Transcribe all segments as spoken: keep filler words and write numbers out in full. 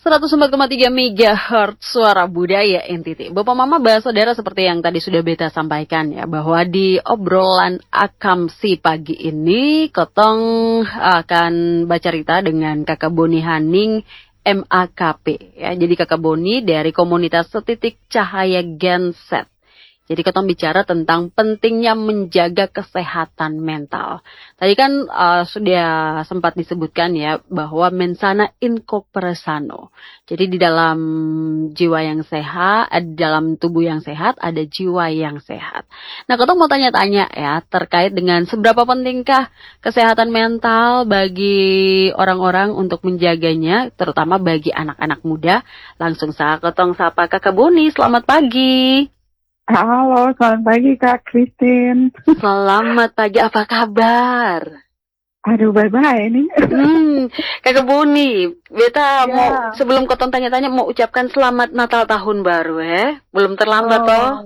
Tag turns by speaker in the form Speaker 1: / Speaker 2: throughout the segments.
Speaker 1: seratus empat koma tiga megahertz Suara Budaya N T T. Bapak Mama bahas saudara seperti yang tadi sudah Beta sampaikan ya, bahwa di obrolan Akamsi pagi ini Kotong akan baca cerita dengan Kakak Boni Haning M A K P ya. Jadi Kakak Boni dari komunitas Setitik Cahaya Genset. Jadi Kotong bicara tentang pentingnya menjaga kesehatan mental. Tadi kan uh, sudah sempat disebutkan ya bahwa mensana in corpore sano. Jadi di dalam jiwa yang sehat, di dalam tubuh yang sehat ada jiwa yang sehat. Nah, Kotong mau tanya-tanya ya terkait dengan seberapa pentingkah kesehatan mental bagi orang-orang untuk menjaganya, terutama bagi anak-anak muda. Langsung saja Kotong sapa Kakak Boni. Selamat pagi.
Speaker 2: Halo, selamat pagi Kak Christine.
Speaker 1: Selamat pagi, apa kabar?
Speaker 2: Aduh, bye-bye nih.
Speaker 1: Hmm, Kakak Boni, Beta
Speaker 2: ya.
Speaker 1: mau sebelum Kotong tanya-tanya mau ucapkan selamat Natal tahun baru ya. Belum terlambat
Speaker 2: oh,
Speaker 1: toh.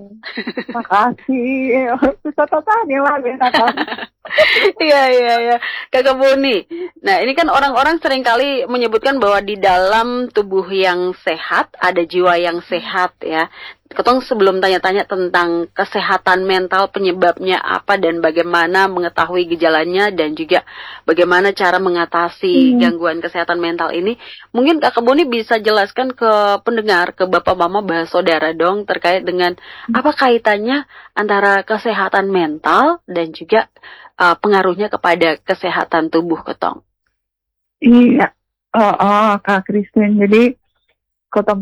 Speaker 2: Makasih. Susah-susah nih lah Natal.
Speaker 1: Iya, iya, iya. Kakak Boni. Nah, ini kan orang-orang seringkali menyebutkan bahwa di dalam tubuh yang sehat ada jiwa yang sehat ya. Kotong sebelum tanya-tanya tentang kesehatan mental, penyebabnya apa dan bagaimana mengetahui gejalanya dan juga bagaimana cara mengatasi hmm. gangguan kesehatan mental ini, mungkin Kakak Boni bisa jelaskan ke pendengar, ke Bapak Mama bahas saudara dong terkait dengan apa kaitannya antara kesehatan mental dan juga uh, pengaruhnya kepada kesehatan tubuh Kotong.
Speaker 2: Iya, oh, oh Kak Christine, jadi Kotong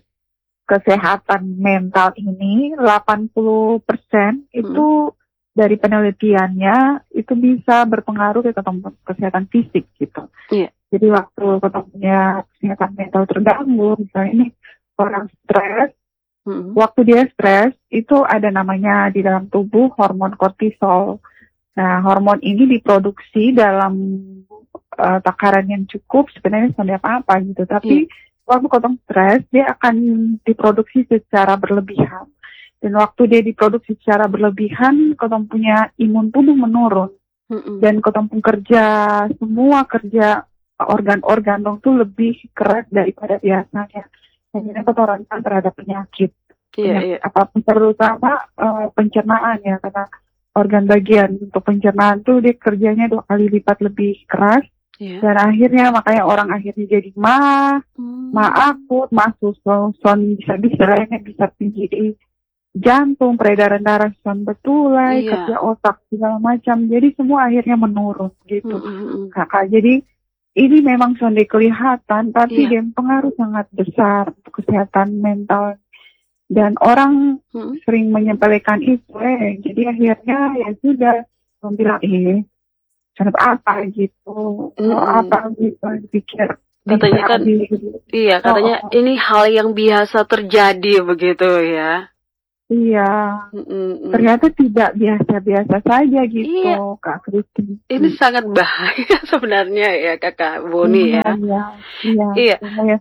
Speaker 2: kesehatan mental ini delapan puluh persen itu hmm. dari penelitiannya itu bisa berpengaruh ke kesehatan fisik gitu. Yeah. Jadi waktu kita punya kesehatan mental terganggu, misalnya ini orang stres, hmm. waktu dia stres itu ada namanya di dalam tubuh hormon kortisol. Nah, hormon ini diproduksi dalam uh, takaran yang cukup, sebenarnya sampai apa-apa gitu, tapi yeah. waktu Kotong stres, dia akan diproduksi secara berlebihan. Dan waktu dia diproduksi secara berlebihan, Kotong punya imun tubuh menurun. Mm-mm. Dan Kotong pun kerja, semua kerja organ-organ dong tuh lebih keras daripada biasanya. Akhirnya Kotong rentan terhadap penyakit.
Speaker 1: Yeah,
Speaker 2: penyakit
Speaker 1: yeah.
Speaker 2: Apapun terutama uh, pencernaan ya, karena organ bagian untuk pencernaan tuh dia kerjanya dua kali lipat lebih keras. Yeah. Dan akhirnya makanya orang akhirnya jadi mah, hmm. mah akut, mah susun bisa-bisa lainnya bisa tinggi di jantung, peredaran darah susun betulai, yeah. kerja otak segala macam. Jadi semua akhirnya menurun gitu, mm-hmm. kakak. Jadi ini memang sudah kelihatan, tapi yeah. dia pengaruh sangat besar untuk kesehatan mental. Dan orang hmm. sering menyepelekan itu, eh. Jadi akhirnya ya sudah bilang eh. Kenapa apa gitu, mm. apa gitu, pikir.
Speaker 1: Katanya kan, gitu. Iya katanya oh. ini hal yang biasa terjadi begitu ya.
Speaker 2: Iya, Mm-mm. ternyata tidak biasa-biasa saja gitu, iya. Kak Christine.
Speaker 1: Ini hmm. sangat bahaya sebenarnya ya Kakak Boni ya.
Speaker 2: Iya, iya, iya. iya.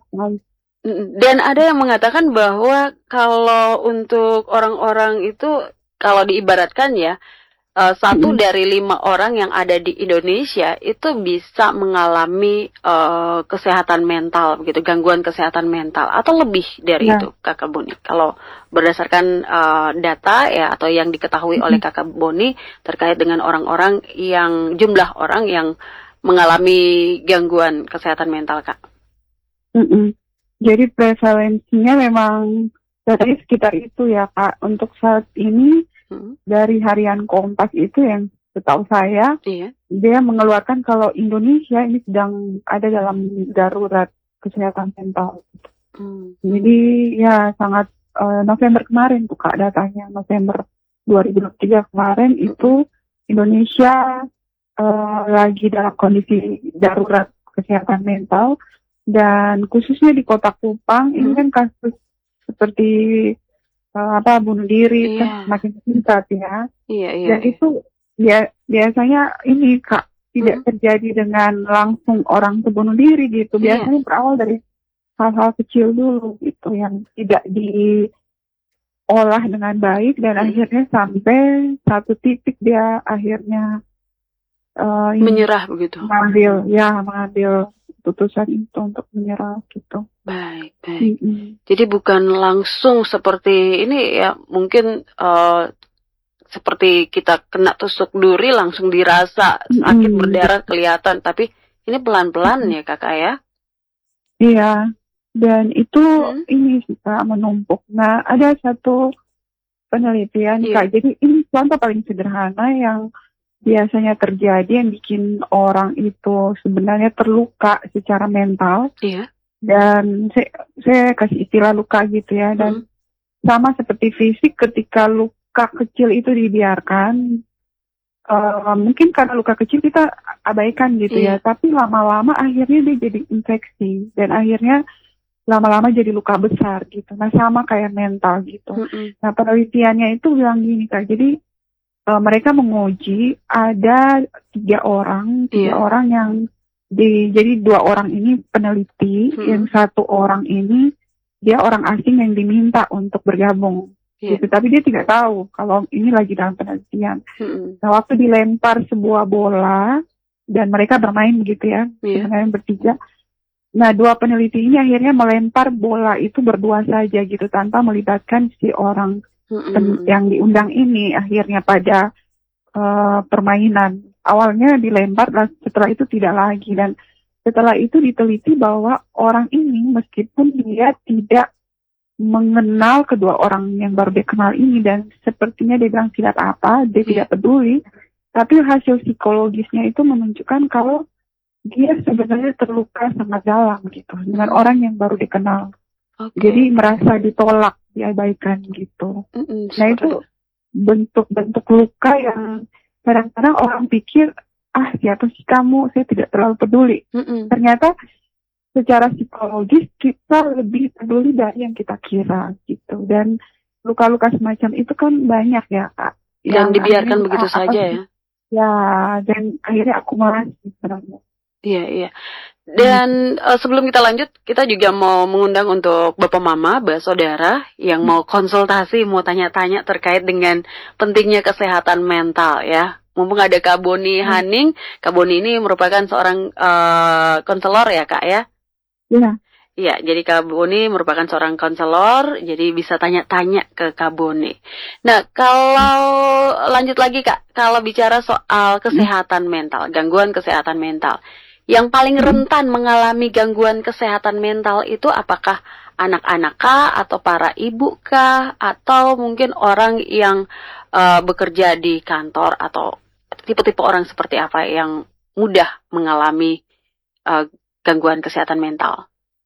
Speaker 1: Dan ada yang mengatakan bahwa kalau untuk orang-orang itu, kalau diibaratkan ya, Uh, satu hmm. dari lima orang yang ada di Indonesia itu bisa mengalami uh, kesehatan mental, begitu, gangguan kesehatan mental, atau lebih dari ya. Itu, Kakak Boni. Kalau berdasarkan uh, data ya atau yang diketahui hmm. oleh Kakak Boni terkait dengan orang-orang yang jumlah orang yang mengalami gangguan kesehatan mental, Kak.
Speaker 2: Hmm. Jadi prevalensinya memang dari sekitar itu ya, Kak. Untuk saat ini. Hmm. Dari harian Kompas itu yang setahu saya, iya. dia mengeluarkan kalau Indonesia ini sedang ada dalam darurat kesehatan mental. Hmm. Jadi ya sangat uh, November kemarin tuh Kak datanya, November dua ribu dua puluh tiga kemarin hmm. itu Indonesia uh, lagi dalam kondisi darurat kesehatan mental, dan khususnya di Kota Kupang hmm. ini kan kasus seperti Uh, apa bunuh diri yeah. kan semakin meningkat ya.
Speaker 1: Iya, iya,
Speaker 2: Dan
Speaker 1: iya.
Speaker 2: itu ya biasanya ini Kak tidak hmm. terjadi dengan langsung orang terbunuh diri gitu. Biasanya yeah. berawal dari hal-hal kecil dulu gitu yang tidak diolah dengan baik dan hmm. akhirnya sampai satu titik dia akhirnya uh, ini
Speaker 1: Menyerah begitu.
Speaker 2: mengambil ya mengambil putusan itu untuk menyerah gitu.
Speaker 1: Baik, baik.
Speaker 2: Mm-mm.
Speaker 1: Jadi bukan langsung seperti ini ya, mungkin uh, seperti kita kena tusuk duri langsung dirasa sakit
Speaker 2: Mm-mm.
Speaker 1: berdarah kelihatan, tapi ini pelan-pelan ya kakak ya.
Speaker 2: Iya, dan itu
Speaker 1: Hmm.
Speaker 2: ini sih Kak, menumpuk. Nah, ada satu penelitian
Speaker 1: Iya.
Speaker 2: Kak, jadi ini contoh paling sederhana yang biasanya terjadi yang bikin orang itu sebenarnya terluka secara mental.
Speaker 1: Iya.
Speaker 2: Dan saya, saya kasih istilah luka gitu ya, dan
Speaker 1: Hmm.
Speaker 2: sama seperti fisik, ketika luka kecil itu dibiarkan, uh, mungkin karena luka kecil kita abaikan gitu
Speaker 1: Iya.
Speaker 2: ya, tapi lama-lama akhirnya dia jadi infeksi, dan akhirnya lama-lama jadi luka besar gitu. Nah, sama kayak mental gitu.
Speaker 1: Mm-mm.
Speaker 2: Nah, penelitiannya itu bilang gini Kak, jadi uh, mereka menguji ada tiga orang, tiga
Speaker 1: Iya.
Speaker 2: orang yang di, jadi dua orang ini peneliti,
Speaker 1: Mm-mm.
Speaker 2: yang satu orang ini dia orang asing yang diminta untuk bergabung,
Speaker 1: Iya.
Speaker 2: gitu. Tapi dia tidak tahu kalau ini lagi dalam penelitian.
Speaker 1: Mm-mm.
Speaker 2: Nah, waktu dilempar sebuah bola dan mereka bermain begitu ya,
Speaker 1: Iya.
Speaker 2: sebenarnya bertiga. Nah, dua peneliti ini akhirnya melempar bola itu berdua saja gitu, tanpa melibatkan si orang pen-
Speaker 1: Mm-mm.
Speaker 2: yang diundang ini akhirnya pada uh, permainan. Awalnya dilempar, dan setelah itu tidak lagi. Dan setelah itu diteliti bahwa orang ini meskipun dia tidak mengenal kedua orang yang baru dia kenal ini, dan sepertinya dia bilang tidak apa, dia
Speaker 1: Iya.
Speaker 2: tidak peduli, tapi hasil psikologisnya itu menunjukkan kalau dia sebenarnya terluka sangat dalam gitu dengan orang yang baru dikenal.
Speaker 1: Oke.
Speaker 2: Jadi merasa ditolak, diabaikan gitu.
Speaker 1: Mm-mm.
Speaker 2: Nah, itu bentuk-bentuk luka yang kadang-kadang orang pikir, ah siapa sih kamu, saya tidak terlalu peduli.
Speaker 1: Mm-mm.
Speaker 2: Ternyata secara psikologis kita lebih peduli dari yang kita kira gitu. Dan luka-luka semacam itu kan banyak ya Kak.
Speaker 1: Dan
Speaker 2: Yang
Speaker 1: dibiarkan
Speaker 2: akhirnya,
Speaker 1: begitu
Speaker 2: ah,
Speaker 1: saja
Speaker 2: apa
Speaker 1: ya.
Speaker 2: sih? Ya, dan akhirnya akumulasi sebenarnya.
Speaker 1: Iya, iya. Dan eh, sebelum kita lanjut, kita juga mau mengundang untuk Bapak Mama, Mbak Saudara yang mau konsultasi, mau tanya-tanya terkait dengan pentingnya kesehatan mental ya. Mumpung ada Kak Boni Haning, Kak Boni ini merupakan seorang eh, konselor ya Kak ya.
Speaker 2: Iya.
Speaker 1: Iya, jadi Kak Boni merupakan seorang konselor, jadi bisa tanya-tanya ke Kak Boni. Nah, kalau lanjut lagi Kak, kalau bicara soal kesehatan mental, gangguan kesehatan mental, yang paling rentan mengalami gangguan kesehatan mental itu apakah anak-anak kah, atau para ibu kah, atau mungkin orang yang uh, bekerja di kantor, atau tipe-tipe orang seperti apa yang mudah mengalami uh, gangguan kesehatan mental?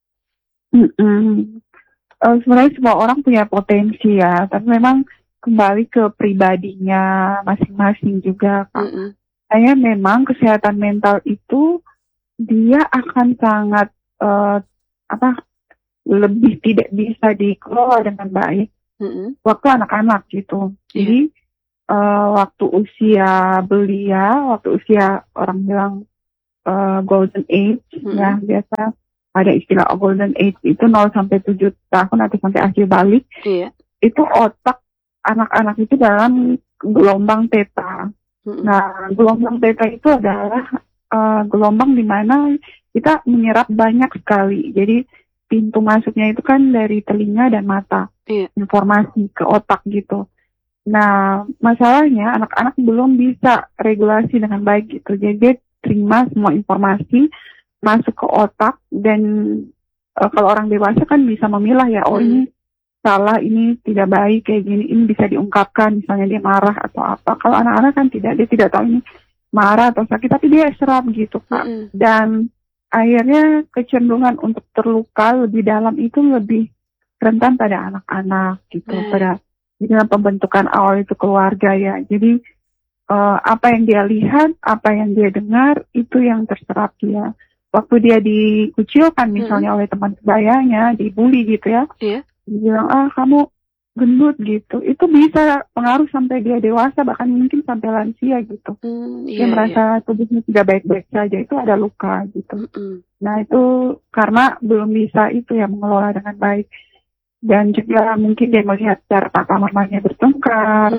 Speaker 2: Mm-mm. Uh, sebenarnya semua orang punya potensi ya, tapi memang kembali ke pribadinya masing-masing juga Kak.
Speaker 1: Mm-mm.
Speaker 2: Saya memang kesehatan mental itu dia akan sangat uh, apa lebih tidak bisa dikelola dengan baik
Speaker 1: Mm-mm.
Speaker 2: waktu anak-anak gitu.
Speaker 1: Yeah.
Speaker 2: Jadi uh, waktu usia belia, waktu usia orang bilang uh, golden age,
Speaker 1: Mm-mm.
Speaker 2: ya biasa ada istilah golden age itu nol sampai tujuh tahun atau sampai akhir balik.
Speaker 1: Yeah.
Speaker 2: Itu otak anak-anak itu dalam gelombang theta.
Speaker 1: Mm-mm.
Speaker 2: Nah, gelombang theta itu adalah Uh, gelombang di mana kita menyerap banyak sekali. Jadi pintu masuknya itu kan dari telinga dan mata,
Speaker 1: Iya.
Speaker 2: informasi ke otak gitu. Nah, masalahnya anak-anak belum bisa regulasi dengan baik gitu. Jadi dia terima semua informasi masuk ke otak, dan uh, kalau orang dewasa kan bisa memilah ya, oh
Speaker 1: Hmm.
Speaker 2: ini salah, ini tidak baik kayak gini, ini bisa diungkapkan, misalnya dia marah atau apa. Kalau anak-anak kan tidak, dia tidak tahu ini marah atau sakit, tapi dia serap gitu Kak.
Speaker 1: Mm-mm.
Speaker 2: Dan akhirnya kecenderungan untuk terluka lebih dalam itu lebih rentan pada anak-anak gitu,
Speaker 1: Hmm.
Speaker 2: pada di dalam pembentukan awal itu keluarga ya. Jadi uh, apa yang dia lihat, apa yang dia dengar, itu yang terserap dia. Waktu dia dikucilkan misalnya oleh teman sebayanya, dibully gitu ya,
Speaker 1: Iya.
Speaker 2: dia bilang, ah kamu gendut gitu, itu bisa pengaruh sampai dia dewasa, bahkan mungkin sampai lansia gitu.
Speaker 1: Hmm,
Speaker 2: Dia
Speaker 1: iya,
Speaker 2: merasa tubuhnya tidak baik-baik saja, itu ada luka gitu.
Speaker 1: iya. Mm-mm.
Speaker 2: Nah itu karena belum bisa itu ya mengelola dengan baik. Dan juga mungkin dia melihat cara papa mamanya bertengkar,
Speaker 1: Mm-mm.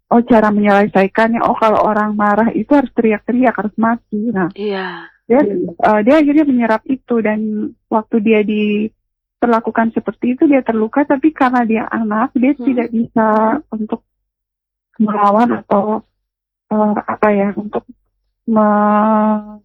Speaker 2: oh cara menyelesaikannya, oh kalau orang marah itu harus teriak-teriak, harus mati. Nah,
Speaker 1: Iya.
Speaker 2: dia uh, dia akhirnya menyerap itu, dan waktu dia diperlakukan seperti itu dia terluka, tapi karena dia anak dia
Speaker 1: Hmm.
Speaker 2: tidak bisa untuk melawan atau uh, apa ya, untuk me-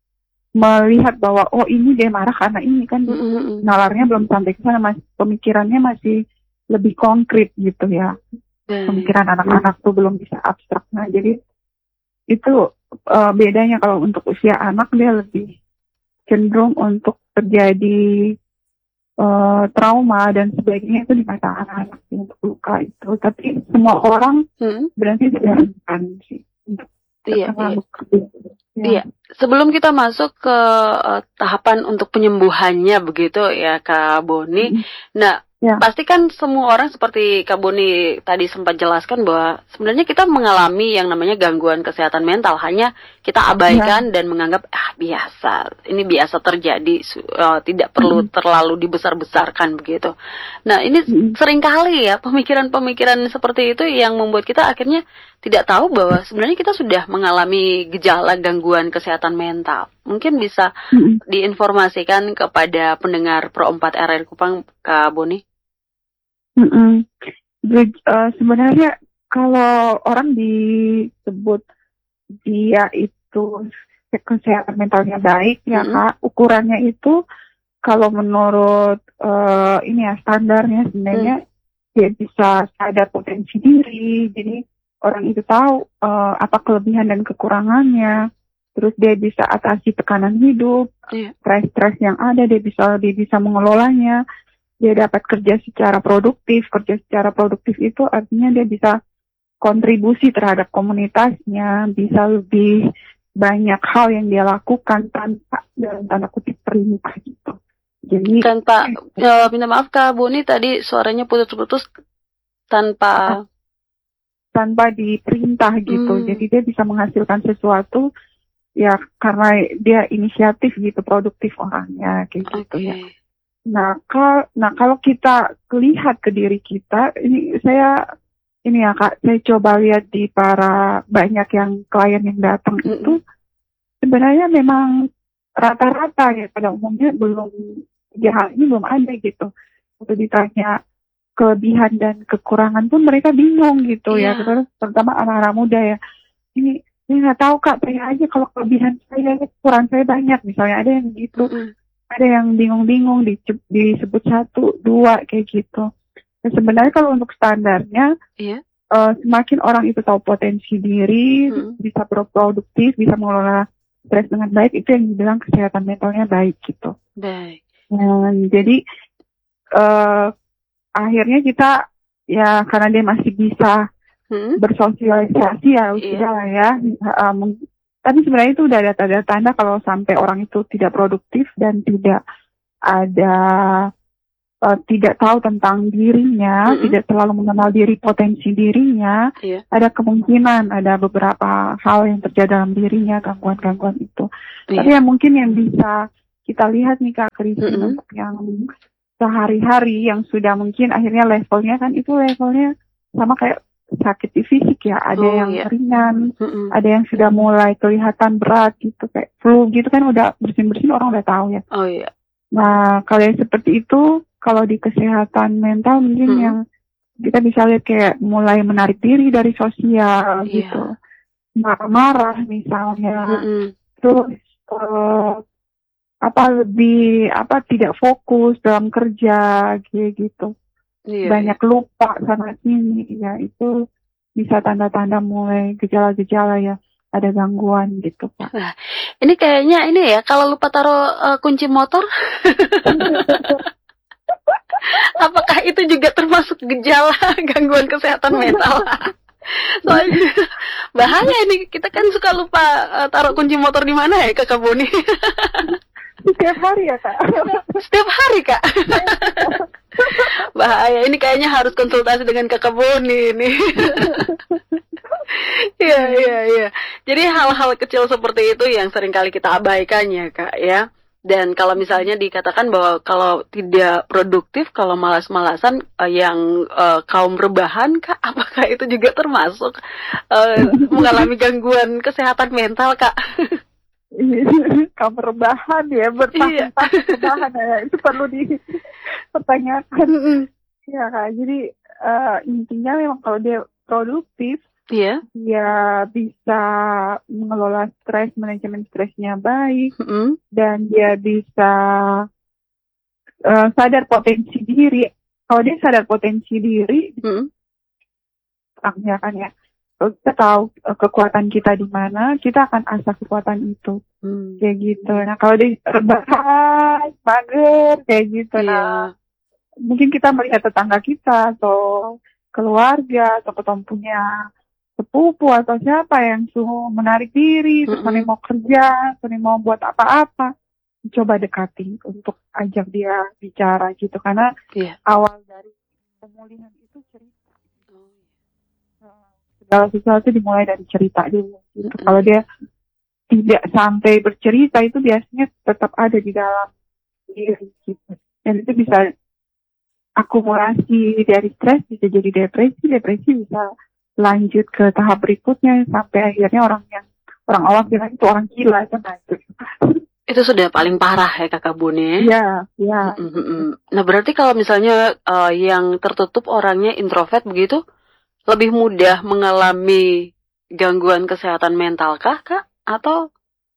Speaker 2: melihat bahwa oh ini dia marah karena ini kan,
Speaker 1: Mm-mm.
Speaker 2: nalarnya belum sampai ke sana, mas, pemikirannya masih lebih konkret gitu ya.
Speaker 1: Baik.
Speaker 2: Pemikiran anak-anak tuh belum bisa abstrak. Nah, jadi itu uh, bedanya kalau untuk usia anak dia lebih cenderung untuk terjadi uh, trauma dan sebagainya itu di mata anak-anak sih, untuk luka itu. Tapi semua orang
Speaker 1: Hmm.
Speaker 2: berarti disarankan sih untuk
Speaker 1: Iya,
Speaker 2: terkena
Speaker 1: iya.
Speaker 2: luka. Ya.
Speaker 1: Iya, sebelum kita masuk ke uh, tahapan untuk penyembuhannya begitu ya Kak Boni.
Speaker 2: Mm.
Speaker 1: Nah,
Speaker 2: Ya.
Speaker 1: pasti kan semua orang seperti Kak Boni tadi sempat jelaskan bahwa sebenarnya kita mengalami yang namanya gangguan kesehatan mental, hanya kita abaikan dan menganggap ah biasa, ini biasa terjadi, su- uh, tidak perlu
Speaker 2: Mm.
Speaker 1: terlalu dibesar-besarkan begitu. Nah, ini
Speaker 2: Mm.
Speaker 1: seringkali ya pemikiran-pemikiran seperti itu yang membuat kita akhirnya tidak tahu bahwa sebenarnya kita sudah mengalami gejala gangguan kesehatan mental. Mungkin bisa
Speaker 2: Mm.
Speaker 1: diinformasikan kepada pendengar Pro empat R R Kupang, Kak Boni.
Speaker 2: Mm-mm. Jadi, uh, sebenarnya kalau orang disebut dia itu kesehatan mentalnya baik ya
Speaker 1: Mm-mm.
Speaker 2: Kak, ukurannya itu kalau menurut uh, ini ya standarnya sebenarnya dia bisa sadar potensi diri, jadi orang itu tahu uh, apa kelebihan dan kekurangannya, terus dia bisa atasi tekanan hidup,
Speaker 1: Iya.
Speaker 2: stres-stres yang ada dia bisa dia bisa mengelolanya, dia dapat kerja secara produktif. Kerja secara produktif itu artinya dia bisa kontribusi terhadap komunitasnya, bisa lebih banyak hal yang dia lakukan tanpa dalam tanda kutip perintah gitu. Jadi
Speaker 1: Tanpa, eh, minta maaf Kak Boni tadi suaranya putus-putus, tanpa
Speaker 2: tanpa diperintah gitu.
Speaker 1: Hmm.
Speaker 2: Jadi dia bisa menghasilkan sesuatu ya karena dia inisiatif gitu, produktif orangnya kayak gitu
Speaker 1: Oke.
Speaker 2: ya. Nah, kalau nah kalau kita lihat ke diri kita, ini saya ini ya Kak, saya coba lihat di para banyak yang klien yang datang
Speaker 1: Mm-mm.
Speaker 2: itu sebenarnya memang rata-rata ya pada umumnya belum, tiga hal ini belum ada gitu. Waktu ditanya kelebihan dan kekurangan pun mereka bingung gitu ya,
Speaker 1: Iya.
Speaker 2: terus terutama anak-anak muda ya. Ini saya nggak tahu Kak, tanya aja kalau kelebihan saya, kekurangan saya banyak misalnya, ada yang gitu.
Speaker 1: Mm-mm.
Speaker 2: Ada yang bingung-bingung dice- disebut satu, dua kayak gitu. Dan sebenarnya kalau untuk standarnya,
Speaker 1: Iya.
Speaker 2: uh, semakin orang itu tahu potensi diri,
Speaker 1: Mm.
Speaker 2: bisa berproduktif, bisa mengelola stres dengan baik, itu yang dibilang kesehatan mentalnya baik gitu.
Speaker 1: Baik.
Speaker 2: Nah, jadi uh, akhirnya kita ya karena dia masih bisa
Speaker 1: Hmm.
Speaker 2: bersosialisasi ya
Speaker 1: Iya.
Speaker 2: sudah lah ya. Uh, meng- tapi sebenarnya itu udah ada tanda-tanda kalau sampai orang itu tidak produktif dan tidak ada uh, tidak tahu tentang dirinya,
Speaker 1: Mm-mm.
Speaker 2: tidak terlalu mengenal diri, potensi dirinya,
Speaker 1: Iya.
Speaker 2: ada kemungkinan ada beberapa hal yang terjadi dalam dirinya, gangguan-gangguan itu.
Speaker 1: Iya.
Speaker 2: Tapi yang mungkin yang bisa kita lihat nih Kak Christine,
Speaker 1: Mm-mm.
Speaker 2: untuk yang sehari-hari yang sudah mungkin akhirnya levelnya kan itu levelnya sama kayak sakit di fisik ya, ada
Speaker 1: Oh,
Speaker 2: yang
Speaker 1: iya.
Speaker 2: ringan,
Speaker 1: Mm-mm.
Speaker 2: ada yang sudah mulai kelihatan berat gitu, kayak flu gitu kan udah bersin-bersin orang udah tahu ya.
Speaker 1: Oh iya.
Speaker 2: Nah, kalau yang seperti itu, kalau di kesehatan mental mungkin
Speaker 1: Mm-mm.
Speaker 2: yang kita bisa lihat kayak mulai menarik diri dari sosial
Speaker 1: Iya.
Speaker 2: gitu, marah-marah misalnya,
Speaker 1: Mm-mm.
Speaker 2: terus eh, apa lebih apa tidak fokus dalam kerja kayak gitu,
Speaker 1: Iya.
Speaker 2: banyak lupa sana sini ya, itu bisa tanda-tanda mulai gejala-gejala ya, ada gangguan gitu Pak.
Speaker 1: Nah, ini kayaknya ini ya, kalau lupa taruh uh, kunci motor, apakah itu juga termasuk gejala gangguan kesehatan mental? Soalnya bahaya ini, kita kan suka lupa uh, taruh kunci motor di mana ya Kak Boni?
Speaker 2: Setiap hari ya Kak.
Speaker 1: Setiap hari Kak. Bahaya, ini kayaknya harus konsultasi dengan Kakak Boni ini. Iya, iya, iya. Jadi hal-hal kecil seperti itu yang seringkali kita abaikan ya Kak ya. Dan kalau misalnya dikatakan bahwa kalau tidak produktif, kalau malas-malasan uh, yang uh, kaum rebahan, Kak, apakah itu juga termasuk uh, mengalami gangguan kesehatan mental, Kak?
Speaker 2: Kamu rebahan ya, bertahun-tahun rebahan ya, itu perlu dipertanyakan. Ya Kak, jadi uh, intinya memang kalau dia produktif,
Speaker 1: Iya.
Speaker 2: dia bisa mengelola stres, manajemen stresnya baik,
Speaker 1: Mm-hmm.
Speaker 2: dan dia bisa uh, sadar potensi diri. Kalau dia sadar potensi diri,
Speaker 1: mm-hmm.
Speaker 2: ya kan ya, kalau kita tahu uh, kekuatan kita di mana, kita akan asah kekuatan itu, mm. kayak gitu. Nah kalau dia rebahan, mager, kayak gitu,
Speaker 1: yeah.
Speaker 2: nah mungkin kita melihat tetangga kita atau keluarga atau ketemu punya sepupu atau siapa yang suruh menarik diri, terus mm-hmm. mau kerja, terus mau buat apa-apa, coba dekati untuk ajak dia bicara gitu, karena
Speaker 1: yeah.
Speaker 2: awal dari pemulihan itu cerita. Oh. Segala sesuatu dimulai dari cerita dulu. Gitu. Mm-hmm. Kalau dia tidak sampai bercerita itu biasanya tetap ada di dalam diri gitu. Dan itu bisa akumulasi dari stres, bisa jadi depresi, depresi bisa lanjut ke tahap berikutnya sampai akhirnya orang yang orang awam bilang itu orang gila kan, itu.
Speaker 1: Itu sudah paling parah ya Kakak Boni.
Speaker 2: Iya, iya.
Speaker 1: Mm-hmm. Nah berarti kalau misalnya uh, yang tertutup orangnya introvert begitu, lebih mudah mengalami gangguan kesehatan mental kah, Kak? Atau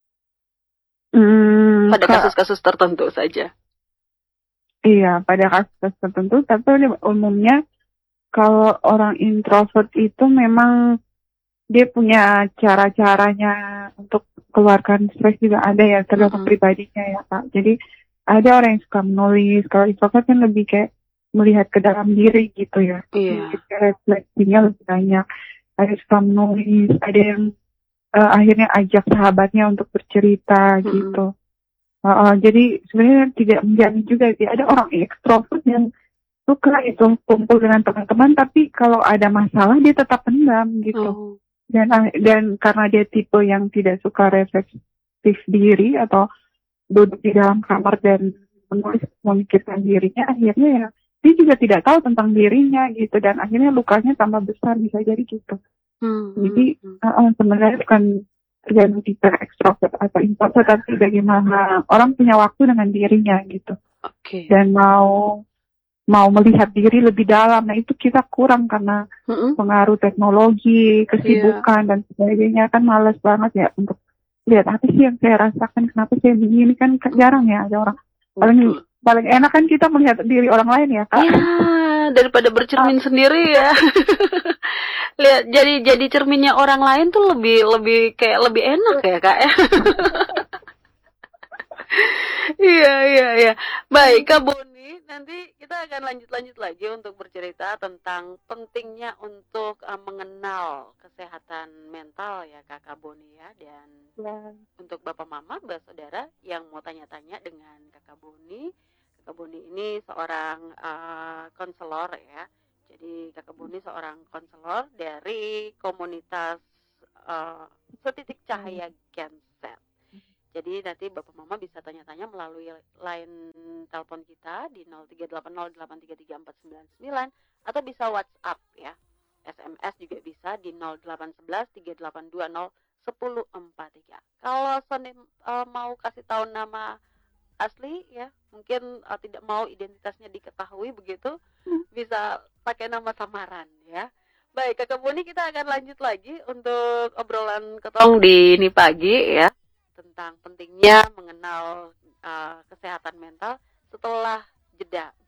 Speaker 2: hmm,
Speaker 1: pada kasus-kasus tertentu saja?
Speaker 2: Iya, pada kasus tertentu, tapi umumnya kalau orang introvert itu memang dia punya cara-caranya untuk keluarkan stres juga ada ya, tergantung mm-hmm. pribadinya ya Kak. Jadi ada orang yang suka menulis, kalau introvert kan lebih kayak melihat ke dalam diri gitu ya.
Speaker 1: Iya.
Speaker 2: Yeah. Refleksinya lebih banyak. Ada yang suka menulis, ada yang uh, akhirnya ajak sahabatnya untuk bercerita mm-hmm. gitu. Uh, uh, jadi sebenarnya tidak menjamin juga sih. Ada orang ekstrovert yang suka itu kumpul dengan teman-teman, tapi kalau ada masalah dia tetap pendam gitu. Oh. Dan dan karena dia tipe yang tidak suka reflektif diri atau duduk di dalam kamar dan menulis memikirkan dirinya, akhirnya ya dia juga tidak tahu tentang dirinya gitu, dan akhirnya lukanya tambah besar, bisa jadi gitu. Hmm. Jadi uh, uh, sebenarnya bukan tergantung tipe ekstrovert atau introvert, tapi bagaimana orang punya waktu dengan dirinya gitu.
Speaker 1: Okay.
Speaker 2: Dan mau mau melihat diri lebih dalam, nah itu kita kurang karena mm-hmm. pengaruh teknologi, kesibukan yeah. dan sebagainya, kan malas banget ya untuk lihat apa sih yang saya rasakan, kenapa saya begini, kan jarang ya ada orang. Paling paling enak kan kita melihat diri orang lain ya Kak.
Speaker 1: Ya, daripada bercermin ah. sendiri ya. Lihat jadi jadi cerminnya orang lain tuh lebih lebih kayak lebih enak ya Kak ya. Iya iya iya. Baik Kak Boni, nanti kita akan lanjut-lanjut lagi untuk bercerita tentang pentingnya untuk uh, mengenal kesehatan mental ya Kakak Boni ya, dan ya. Untuk Bapak Mama, Mbak Saudara yang mau tanya-tanya dengan Kakak Boni, Kakak Boni ini seorang uh, konselor ya. Jadi Kakak Boni seorang konselor dari komunitas uh, Setitik Cahaya Genset. Jadi nanti Bapak Mama bisa tanya-tanya melalui line telepon kita di nol tiga delapan nol delapan tiga tiga empat sembilan sembilan atau bisa WhatsApp ya. S M S juga bisa di nol delapan satu satu tiga delapan dua nol satu nol empat tiga. Kalau Sony uh, mau kasih tahu nama asli ya, mungkin uh, tidak mau identitasnya diketahui begitu, bisa pakai nama samaran ya. Baik, Kakak Boni, kita akan lanjut lagi untuk obrolan ketong di ini pagi ya, tentang pentingnya mengenal uh, kesehatan mental setelah jeda